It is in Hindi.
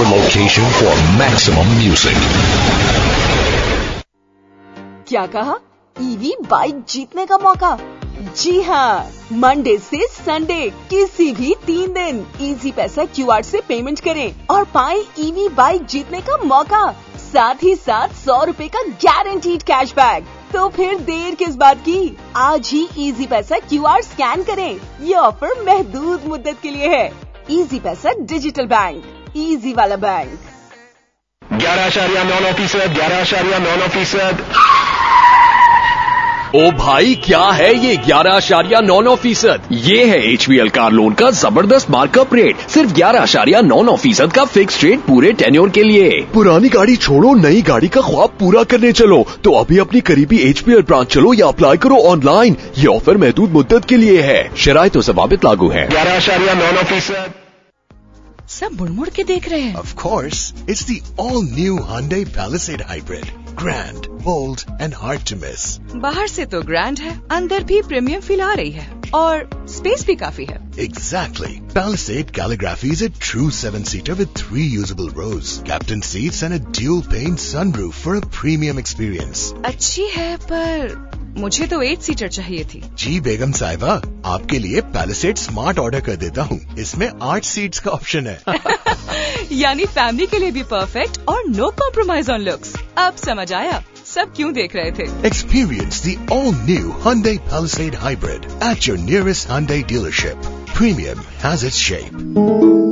your location for maximum music. क्या कहा? ईवी बाइक जीतने का मौका? जी हाँ, मंडे से संडे किसी भी 3 दिन इजी पैसा QR से पेमेंट करें और पाएं ईवी बाइक जीतने का मौका, साथ ही साथ 100 रुपए का गारंटीड कैशबैक। तो फिर देर किस बात की? आज ही इजी पैसा QR स्कैन करें। ये ऑफर महदूद मुद्दत के लिए है। इजी पैसा डिजिटल बैंक, इजी वाला बैंक। 11.9%, 11.9%। ओ भाई, क्या है ये 11.9%? ये है HBL कार लोन का जबरदस्त मार्कअप रेट। सिर्फ 11.9% का फिक्स रेट पूरे टेन्योर के लिए। पुरानी गाड़ी छोड़ो, नई गाड़ी का ख्वाब पूरा करने चलो तो अभी अपनी करीबी HBL ब्रांच चलो या अप्लाई करो ऑनलाइन। ये ऑफर महदूद मुद्दत के लिए है, शराइत और ज़वाबित लागू है। 11.9%। सब मुड़ के देख रहे हैं। Of course, it's the all-new Hyundai Palisade Hybrid. Grand, bold and hard to miss. बाहर से तो ग्रैंड है, अंदर भी प्रीमियम फील आ रही है और स्पेस भी काफी है। Exactly. Palisade Calligraphy is a true 7-seater with 3 usable rows, captain seats and a dual-pane sunroof for a premium experience. अच्छी है पर मुझे तो 8 सीटर चाहिए थी। जी बेगम साहिबा, आपके लिए Palisade Smart ऑर्डर कर देता हूँ। इसमें 8 सीट्स का ऑप्शन है। यानी फैमिली के लिए भी परफेक्ट और नो कॉम्प्रोमाइज ऑन लुक्स। अब समझ आया सब क्यों देख रहे थे। Experience the all-new Hyundai Palisade Hybrid at your nearest Hyundai dealership. Premium has its shape.